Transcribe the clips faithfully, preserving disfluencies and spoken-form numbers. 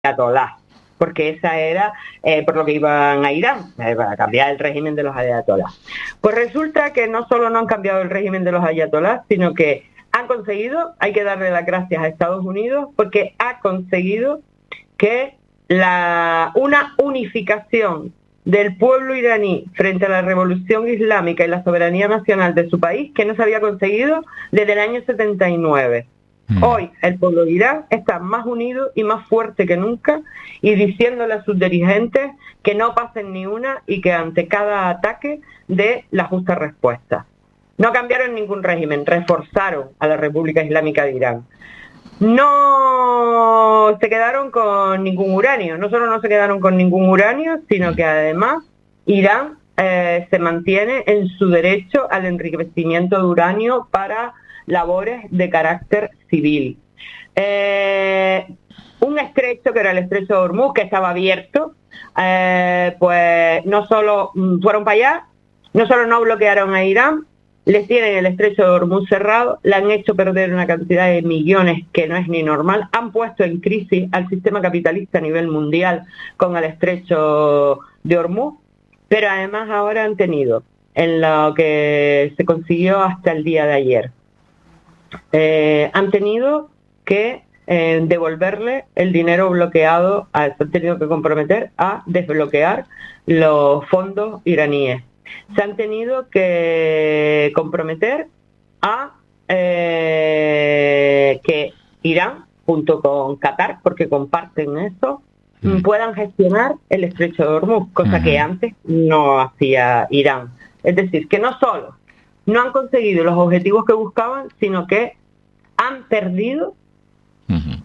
ayatolás, porque esa era eh, por lo que iban a Irán, eh, para cambiar el régimen de los ayatolás. Pues resulta que no solo no han cambiado el régimen de los ayatolás, sino que han conseguido, hay que darle las gracias a Estados Unidos, porque ha conseguido que la, una unificación del pueblo iraní frente a la revolución islámica y la soberanía nacional de su país, que no se había conseguido desde el año setenta y nueve. Mm. Hoy el pueblo de Irán está más unido y más fuerte que nunca, y diciéndole a sus dirigentes que no pasen ni una y que ante cada ataque dé la justa respuesta. No cambiaron ningún régimen, reforzaron a la República Islámica de Irán. No se quedaron con ningún uranio, no solo no se quedaron con ningún uranio, sino que además Irán eh, se mantiene en su derecho al enriquecimiento de uranio para labores de carácter civil. Eh, un estrecho, que era el estrecho de Hormuz, que estaba abierto, eh, pues no solo fueron para allá, no solo no bloquearon a Irán, les tienen el estrecho de Hormuz cerrado, le han hecho perder una cantidad de millones que no es ni normal, han puesto en crisis al sistema capitalista a nivel mundial con el estrecho de Hormuz, pero además ahora han tenido, en lo que se consiguió hasta el día de ayer, eh, han tenido que eh, devolverle el dinero bloqueado, a, se han tenido que comprometer a desbloquear los fondos iraníes. Se han tenido que comprometer a eh, que Irán, junto con Qatar, porque comparten eso, mm. puedan gestionar el estrecho de Hormuz, cosa uh-huh. que antes no hacía Irán. Es decir, que no solo no han conseguido los objetivos que buscaban, sino que han perdido uh-huh.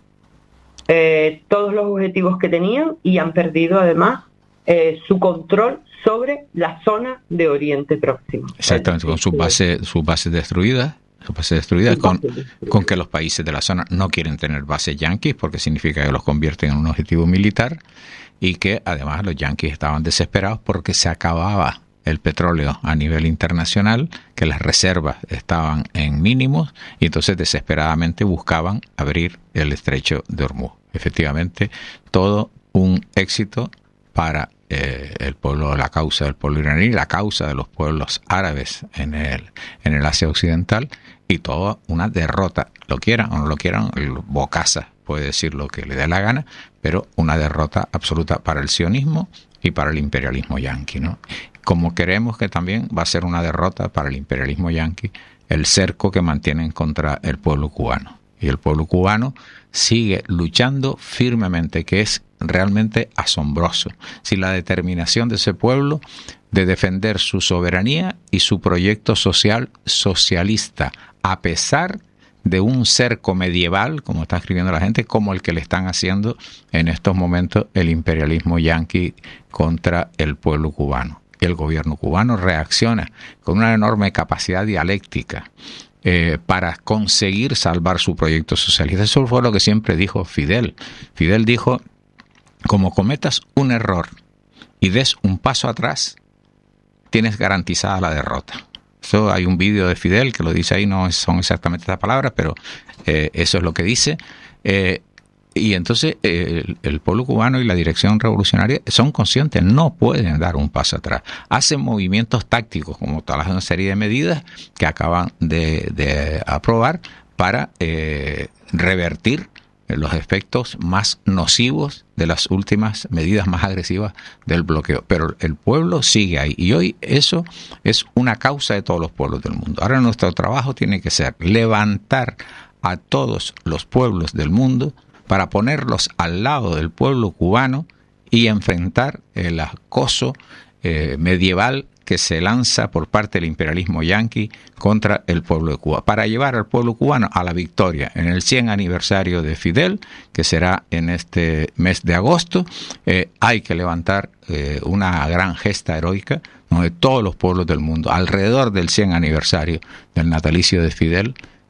eh, todos los objetivos que tenían, y han perdido además eh, su control sobre la zona de Oriente Próximo. Exactamente, con sus bases, sus bases destruidas, sus bases destruidas, con, con que los países de la zona no quieren tener bases yanquis, porque significa que los convierten en un objetivo militar, y que además los yanquis estaban desesperados porque se acababa el petróleo a nivel internacional, que las reservas estaban en mínimos, y entonces desesperadamente buscaban abrir el estrecho de Hormuz. Efectivamente, todo un éxito para eh, el pueblo, la causa del pueblo iraní, la causa de los pueblos árabes en el en el Asia Occidental, y toda una derrota, lo quieran o no lo quieran, el Bokassa puede decir lo que le dé la gana, pero una derrota absoluta para el sionismo y para el imperialismo yanqui, ¿no? Como creemos que también va a ser una derrota para el imperialismo yanqui el cerco que mantienen contra el pueblo cubano. Y el pueblo cubano sigue luchando firmemente, que es realmente asombroso. Si la determinación de ese pueblo de defender su soberanía y su proyecto social socialista, a pesar de un cerco medieval, como está escribiendo la gente, como el que le están haciendo en estos momentos el imperialismo yanqui contra el pueblo cubano. El gobierno cubano reacciona con una enorme capacidad dialéctica eh, para conseguir salvar su proyecto socialista. Eso fue lo que siempre dijo Fidel. Fidel dijo: como cometas un error y des un paso atrás, tienes garantizada la derrota. Eso, hay un vídeo de Fidel que lo dice ahí, no son exactamente estas palabras, pero eh, eso es lo que dice. Eh, y entonces eh, el, el pueblo cubano y la dirección revolucionaria son conscientes, no pueden dar un paso atrás. Hacen movimientos tácticos, como toda una serie de medidas que acaban de, de aprobar para eh, revertir los efectos más nocivos de las últimas medidas más agresivas del bloqueo. Pero el pueblo sigue ahí, y hoy eso es una causa de todos los pueblos del mundo. Ahora nuestro trabajo tiene que ser levantar a todos los pueblos del mundo para ponerlos al lado del pueblo cubano y enfrentar el acoso eh, medieval que se lanza por parte del imperialismo yanqui contra el pueblo de Cuba, para llevar al pueblo cubano a la victoria en el cien aniversario de Fidel, que será en este mes de agosto. Eh, hay que levantar eh, una gran gesta heroica, ¿no?, de todos los pueblos del mundo, alrededor del cien aniversario del natalicio de Fidel,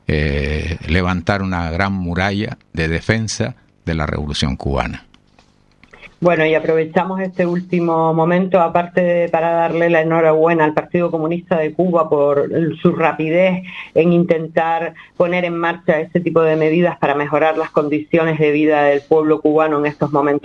eh, levantar una gran muralla de defensa de la revolución cubana. Bueno, y aprovechamos este último momento, aparte de, para darle la enhorabuena al Partido Comunista de Cuba por su rapidez en intentar poner en marcha ese tipo de medidas para mejorar las condiciones de vida del pueblo cubano en estos momentos